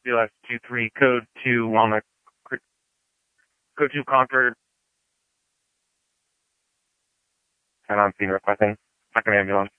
BLS 23, code 2, Walnut, code 2 Concord. And on scene requesting second ambulance.